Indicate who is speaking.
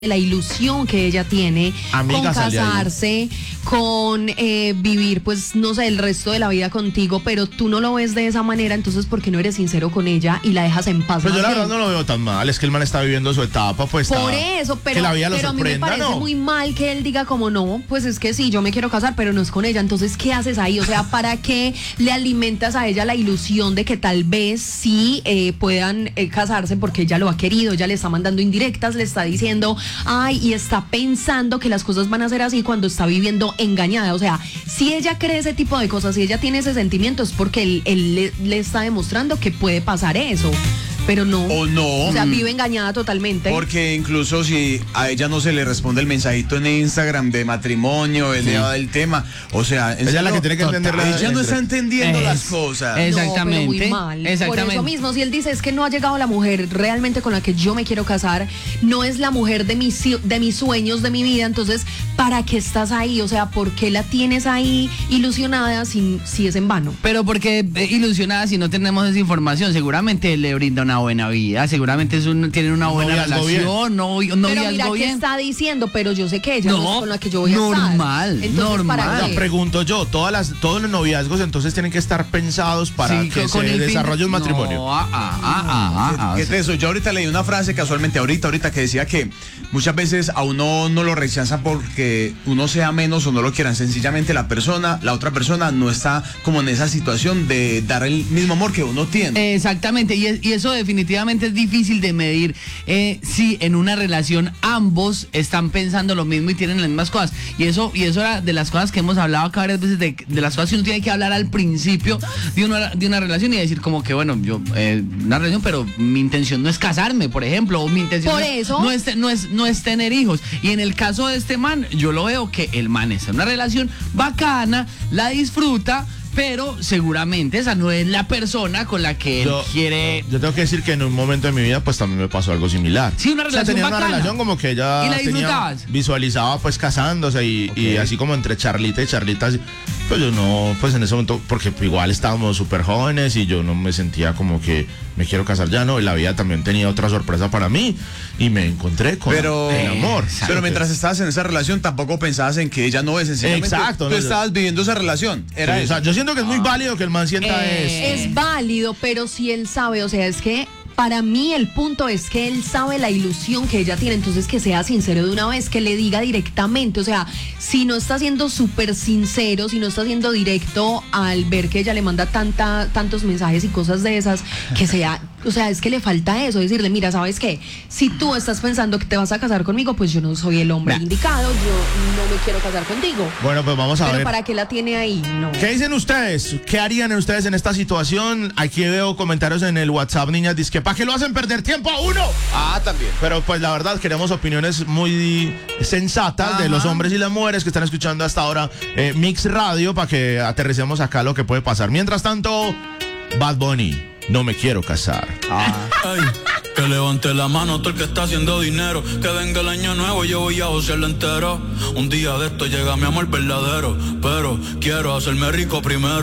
Speaker 1: la ilusión que ella tiene
Speaker 2: Amiga,
Speaker 1: con casarse, con vivir, pues, no sé, el resto de la vida contigo, pero tú no lo ves de esa manera, entonces, ¿por qué no eres sincero con ella y la dejas en paz?
Speaker 2: Pues yo la verdad no lo veo tan mal, es que el man está viviendo su etapa, pues
Speaker 1: Por
Speaker 2: está,
Speaker 1: eso, pero,
Speaker 2: que la vida lo
Speaker 1: pero a mí me
Speaker 2: sorprenda,
Speaker 1: parece
Speaker 2: ¿no?
Speaker 1: muy mal que él diga como no, pues es que sí, yo me quiero casar, pero no es con ella, entonces, ¿qué haces ahí? O sea, ¿para qué le alimentas a ella la ilusión de que tal vez sí puedan casarse porque ella lo ha querido, ella le está mandando indirectas, le está diciendo, ay, y está pensando que las cosas van a ser así cuando está viviendo engañada? O sea, si ella cree ese tipo de cosas, si ella tiene ese sentimiento, es porque él le está demostrando que puede pasar eso. Pero no.
Speaker 3: O no.
Speaker 1: O sea, vive engañada totalmente.
Speaker 3: Porque incluso si a ella no se le responde el mensajito en Instagram de matrimonio, el día del tema, o sea,
Speaker 2: Ella es la que tiene que entender la
Speaker 3: ella no está entendiendo las cosas.
Speaker 4: Exactamente.
Speaker 1: No, pero muy mal.
Speaker 4: Exactamente.
Speaker 1: Por eso mismo, si él dice es que no ha llegado la mujer realmente con la que yo me quiero casar, no es la mujer de mis sueños, de mi vida, entonces, ¿para qué estás ahí? O sea, ¿por qué la tienes ahí ilusionada si es en vano?
Speaker 4: Pero porque ilusionada si no tenemos esa información, seguramente le brinda una buena vida, seguramente tienen una buena
Speaker 2: Noviazgo
Speaker 4: relación,
Speaker 1: Pero mira
Speaker 4: noviazgo
Speaker 1: qué
Speaker 4: bien.
Speaker 1: está diciendo, pero yo sé que ella no es con la que yo voy a
Speaker 4: normal,
Speaker 1: estar. Entonces, ¿para
Speaker 4: normal.
Speaker 1: qué?
Speaker 2: O sea, pregunto yo, todos los noviazgos entonces tienen que estar pensados para
Speaker 4: Sí,
Speaker 2: que
Speaker 4: con
Speaker 2: se
Speaker 4: el fin-
Speaker 2: desarrolle un matrimonio.
Speaker 4: No,
Speaker 3: ¿Qué es eso? Yo ahorita leí una frase casualmente ahorita que decía que muchas veces a uno no lo rechazan porque uno sea menos o no lo quieran, sencillamente la otra persona no está como en esa situación de dar el mismo amor que uno tiene.
Speaker 4: Exactamente, y eso definitivamente es difícil de medir si en una relación ambos están pensando lo mismo y tienen las mismas cosas. Y eso era de las cosas que hemos hablado acá varias veces, de las cosas que uno tiene que hablar al principio de una relación y decir como que, bueno, yo, una relación, pero mi intención no es casarme, por ejemplo, o mi intención
Speaker 1: Por eso.
Speaker 4: no es tener hijos. Y en el caso de este man, yo lo veo que el man está en una relación bacana, la disfruta, pero seguramente esa no es la persona con la que él quiere.
Speaker 2: Yo tengo que decir que en un momento de mi vida pues también me pasó algo similar.
Speaker 4: Sí, una
Speaker 2: O sea,
Speaker 4: relación
Speaker 2: tenía
Speaker 4: bacana.
Speaker 2: una relación como que ella
Speaker 4: ¿Y la disfrutabas?
Speaker 2: visualizaba pues casándose y así como entre charlita y charlita, pues yo no, pues en ese momento, porque igual estábamos súper jóvenes y yo no me sentía como que me quiero casar ya, ¿no? Y la vida también tenía otra sorpresa para mí y me encontré con el amor.
Speaker 3: Pero mientras estabas en esa relación tampoco pensabas en que ella no es, sencillamente
Speaker 2: Exacto,
Speaker 3: tú
Speaker 2: no,
Speaker 3: estabas viviendo esa relación. Era
Speaker 2: Sí, o
Speaker 3: eso.
Speaker 2: sea, yo siento que es muy válido que el man sienta
Speaker 1: Es válido, pero si él sabe, o sea, es que para mí el punto es que él sabe la ilusión que ella tiene, entonces que sea sincero de una vez, que le diga directamente, o sea, si no está siendo súper sincero, si no está siendo directo al ver que ella le manda tantos mensajes y cosas de esas, que sea, o sea, es que le falta eso, decirle, mira, ¿sabes qué? Si tú estás pensando que te vas a casar conmigo, pues yo no soy el hombre indicado, yo no me quiero casar contigo.
Speaker 2: Bueno, pues vamos a
Speaker 1: Pero
Speaker 2: ver.
Speaker 1: ¿para qué la tiene ahí? No.
Speaker 2: ¿Qué dicen ustedes? ¿Qué harían ustedes en esta situación? Aquí veo comentarios en el WhatsApp, niñas, dice que ¿para qué lo hacen perder tiempo a uno?
Speaker 3: También.
Speaker 2: Pero pues la verdad queremos opiniones muy sensatas de los hombres y las mujeres que están escuchando hasta ahora Mix Radio para que aterricemos acá lo que puede pasar. Mientras tanto, Bad Bunny, no me quiero casar.
Speaker 5: Ey, que levante la mano todo el que está haciendo dinero. Que venga el año nuevo, yo voy a josearlo entero. Un día de esto llega mi amor verdadero, pero quiero hacerme rico primero.